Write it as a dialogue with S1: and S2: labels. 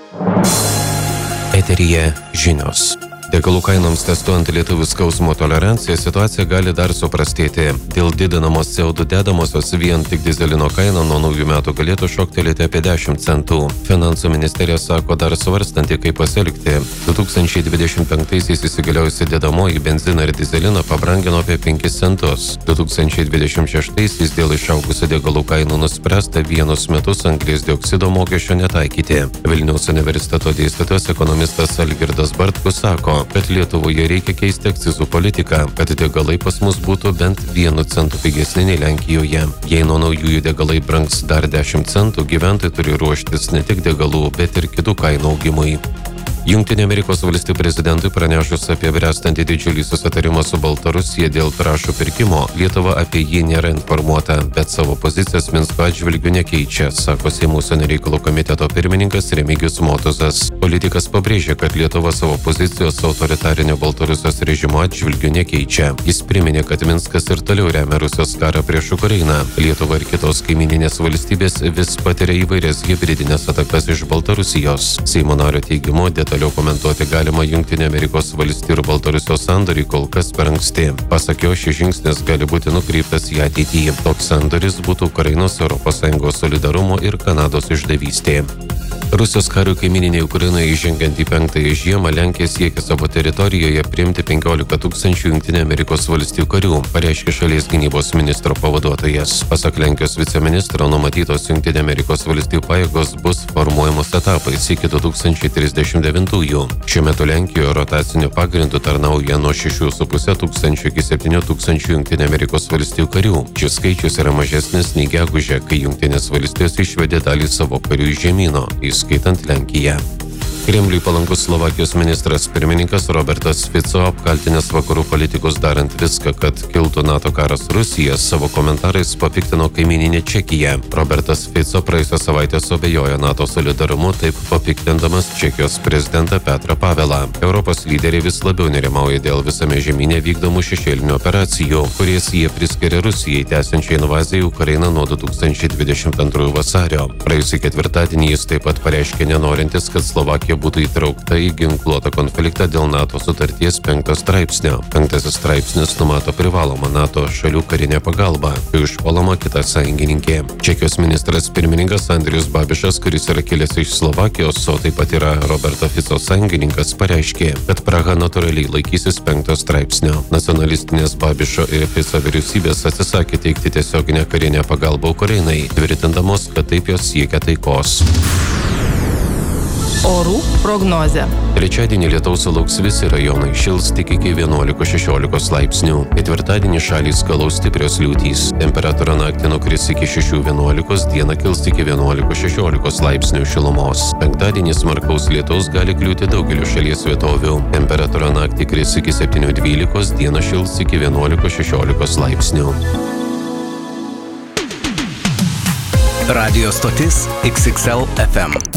S1: Eteryje žinios. Degalų kainoms testuojant lietuvių skausmo toleranciją, situacija gali dar suprastėti. Dėl didinamos CO2 dedamosios vien tik dizelino kaina nuo naujų metų galėtų šoktelėti apie 10 centų. Finansų ministerija sako dar svarstanti, kaip pasielgti. 2025-aisiais įsigaliojusi dedamoji benziną ir dizeliną pabrangino apie 5 centus. 2026-aisiais dėl išaugusio degalų kainų nuspręsta vienus metus anglies dioksido mokesčio netaikyti. Vilniaus universiteto dėstytojas ekonomistas Algirdas Bartkus sako, kad Lietuvoje reikia keisti akcizų politiką, kad degalai pas mus būtų bent 1 centu pigesni nei Lenkijoje. Jei nuo naujųjų degalai brangs dar 10 centų, gyventojai turi ruoštis ne tik degalų, bet ir kitų kainų augimui. Jungtinių Amerikos valstijų prezidentui pranešus apie bręstantį didžiulį susitarimą su Baltarusija dėl trąšų pirkimo, Lietuva apie jį nėra informuota, bet savo pozicijas Minsko atžvilgiu nekeičia, sako Seimo užsienio reikalų komiteto pirmininkas Remigijus Motuzas. Politikas pabrėžė, kad Lietuva savo pozicijos autoritarinio Baltarusijos režimo atžvilgiu nekeičia. Jis priminė, kad Minskas ir toliau remia Rusijos karą prieš Ukrainą. Lietuva ir kitos kaimininės valstybės vis patiria įvairias hibridinės atakas iš Baltarusijos. Seimo nario teigimu, detaliau komentuoti galima Jungtinių Amerikos valstijų ir Baltarusijos sandorį kol kas per anksti. Pasak jo, šis žingsnis gali būti nukreiptas į ateitį. Toks sandoris būtų Ukrainos, ES solidarumo ir Kanados išdavystė. Rusijos karių kaimininėje Ukrainoje įžengiant į 5-ąją žiemą, Lenkija siekia savo teritorijoje priimti 15 000 Jungtinių Amerikos valstijų karių, pareiškė šalies gynybos ministro pavaduotojas. Pasak Lenkijos viceministro, numatytos Jungtinių Amerikos valstijų pajėgos bus formuojamos etapais iki 2039-ųjų. Šiuo metu Lenkijoje rotaciniu pagrindu tarnauja nuo 6,5 tūkstančių iki 7 tūkstančių Jungtinių Amerikos valstijų karių. Šis skaičius yra mažesnis nei gegužę, kai Jungtinės valstijos išvedė dalį savo karių iš žemyno, įskaitant Lenkiją. Kremliui palankus Slovakijos ministras pirmininkas Robertas Fico, apkaltinęs vakarų politikus darant viską, kad kiltų NATO karas Rusija, savo komentarais papiktino kaimyninę Čekiją. Robertas Fico praėjusią savaitę suabejojo NATO solidarumu, taip papiktindamas Čekijos prezidentą Petrą Pavelą. Europos lyderiai vis labiau nerimauja dėl visame žemyne vykdomų šešėlinių operacijų, kurias jie priskiria Rusijai tęsiančiai invaziją į Ukrainą nuo 2022 vasario. Praėjusį ketvirtadienį jis taip pat pareiškė nenorintis, kad Slovakija būtų įtraukta į ginkluotą konfliktą dėl NATO sutarties 5 straipsnio. 5 straipsnis numato privalomą NATO šalių karinę pagalbą, kai užpuolama kita sąjungininkė. Čekijos ministras pirmininkas Andrius Babišas, kuris yra kilęs iš Slovakijos, o taip pat yra Roberto Fico sąjungininkas, pareiškė, kad Praha natūraliai laikysis 5 straipsnio. Nacionalistinės Babišo ir Fico vyriausybės atsisakė teikti tiesioginę karinę pagalbą Ukrainai, tvirtindamos, kad taip jos siekia taikos.
S2: Orų prognozė.
S1: Trečiadienį lietaus sulauks visi rajonai, šils tik iki 11-16 laipsnių. Ketvirtadienį šalį skalaus stiprios liūtys. Temperatūra naktį nukris iki 6-11, dieną kils iki 11-16 laipsnių šilumos. Penktadienį smarkaus lietaus gali kliūti daugelio šalies vietovių. Temperatūra naktį kris iki 7-12, dieną šils iki 11-16 laipsnių.
S3: Radio stotis XXL FM.